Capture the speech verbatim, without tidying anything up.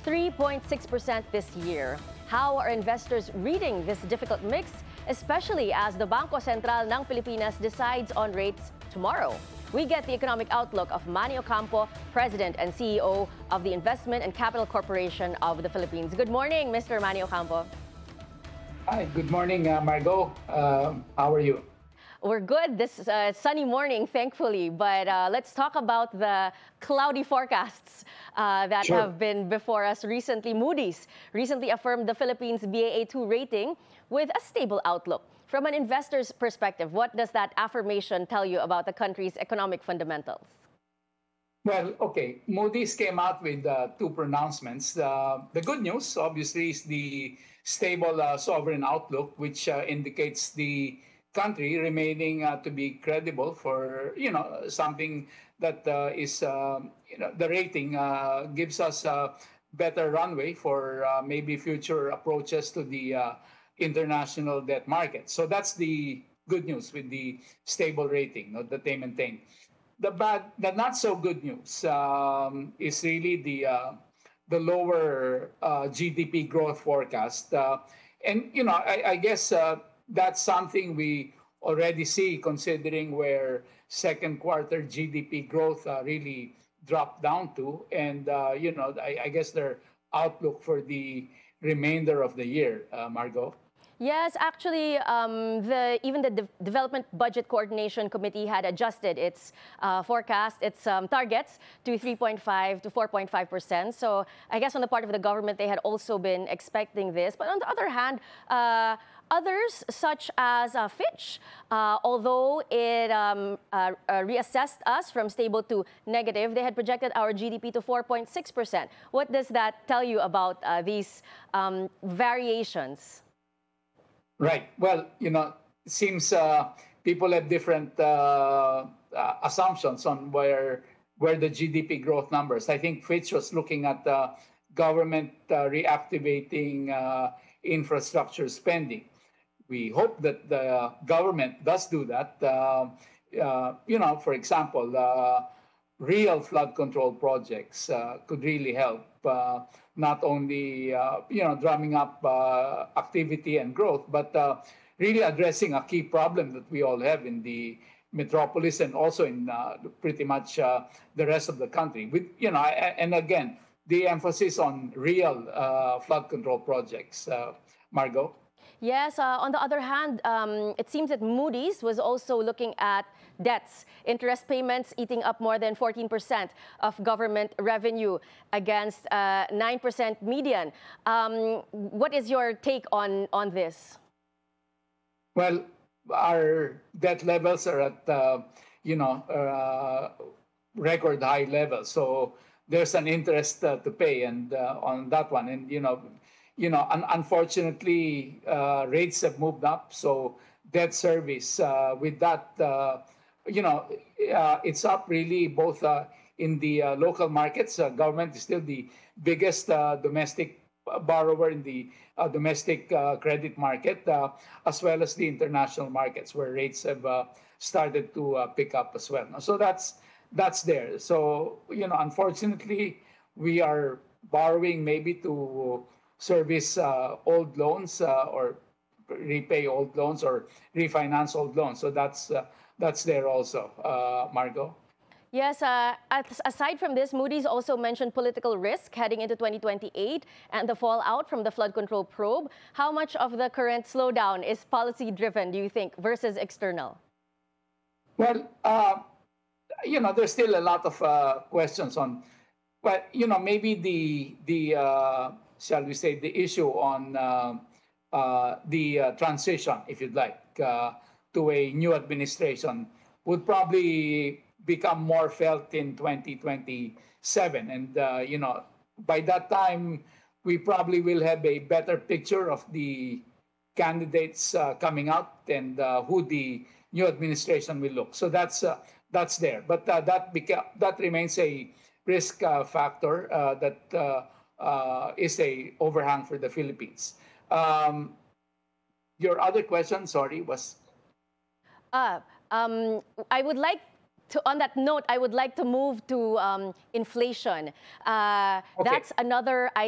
three point six percent this year. How are investors reading this difficult mix, especially as the Bangko Sentral ng Pilipinas decides on rates tomorrow? We get the economic outlook of Manny Ocampo, President and C E O of the Investment and Capital Corporation of the Philippines. Good morning, Mister Manny Ocampo. Hi, good morning, uh, Margo. Uh, how are you? We're good this uh, sunny morning, thankfully, but uh, let's talk about the cloudy forecasts uh, that Sure. have been before us recently. Moody's recently affirmed the Philippines B A A two rating with a stable outlook. From an investor's perspective, what does that affirmation tell you about the country's economic fundamentals? Well, okay. Moody's came out with uh, two pronouncements. Uh, the good news, obviously, is the stable uh, sovereign outlook, which uh, indicates the country remaining uh, to be credible for you know something that uh, is uh, you know the rating uh, gives us a better runway for uh, maybe future approaches to the uh, international debt market. So that's the good news with the stable rating, no, that they maintain. The bad, the not so good news um, is really the uh, the lower uh, G D P growth forecast, uh, and you know I, I guess uh, that's something we already see considering where second quarter G D P growth uh, really dropped down to, and uh, you know I, I guess their outlook for the remainder of the year, uh, Margot. Yes, actually, um, the, even the De- Development Budget Coordination Committee had adjusted its uh, forecast, its um, targets to three point five to four point five percent. So I guess on the part of the government, they had also been expecting this. But on the other hand, uh, others, such as uh, Fitch, uh, although it um, uh, uh, reassessed us from stable to negative, they had projected our G D P to four point six percent. What does that tell you about uh, these um, variations? Right. Well, you know, it seems uh, people have different uh, uh, assumptions on where where the G D P growth numbers. I think Fitch was looking at uh, government uh, reactivating uh, infrastructure spending. We hope that the government does do that. Uh, uh, you know, for example, uh, real flood control projects uh, could really help. Uh, not only uh, you know drumming up uh, activity and growth, but uh, really addressing a key problem that we all have in the metropolis and also in uh, pretty much uh, the rest of the country. With you know, and again, the emphasis on real uh, flood control projects, uh, Margot. Yes, uh, on the other hand, um, it seems that Moody's was also looking at debts, interest payments eating up more than fourteen percent of government revenue against uh, nine percent median. Um, what is your take on, on this? Well, our debt levels are at uh, you know uh, record high levels, so there's an interest uh, to pay, and uh, on that one, and you know, you know, un- unfortunately, uh, rates have moved up, so debt service uh, with that, uh, you know, uh, it's up really both uh, in the uh, local markets. Uh, government is still the biggest uh, domestic borrower in the uh, domestic uh, credit market, uh, as well as the international markets where rates have uh, started to uh, pick up as well. So that's that's there. So you know, unfortunately, we are borrowing maybe to service uh, old loans uh, or repay old loans or refinance old loans. So that's uh, that's there also, uh, Margot. Yes, uh, as- aside from this, Moody's also mentioned political risk heading into twenty twenty-eight and the fallout from the flood control probe. How much of the current slowdown is policy driven, do you think, versus external? Well, uh, you know, there's still a lot of uh, questions on, but you know, maybe the the uh, shall we say the issue on uh, uh, the uh, transition, if you'd like, uh, to a new administration would probably become more felt in twenty twenty-seven, and uh, you know, by that time we probably will have a better picture of the candidates uh, coming out and uh, who the new administration will look. So that's uh, that's there, but uh, that beca- that remains a risk uh, factor uh, that uh, uh, is a overhang for the Philippines. Um, your other question, sorry, was Uh, um, I would like to, on that note, I would like to move to um, inflation. Uh, okay. that's another